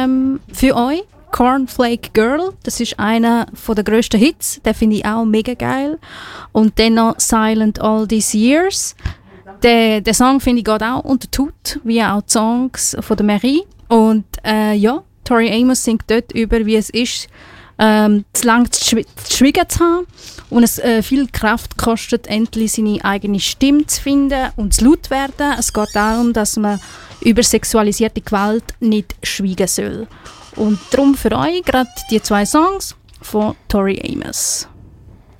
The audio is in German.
für euch Cornflake Girl. Das ist einer der grössten Hits. Den finde ich auch mega geil. Und dann noch Silent All These Years. Der Song finde ich geht auch unter Tut, wie auch die Songs von der Marie. Und Tori Amos singt dort über, wie es ist, zu lange zu schweigen zu haben und es viel Kraft kostet, endlich seine eigene Stimme zu finden und zu laut werden. Es geht darum, dass man über sexualisierte Gewalt nicht schweigen soll. Und darum für euch gerade die 2 Songs von Tori Amos.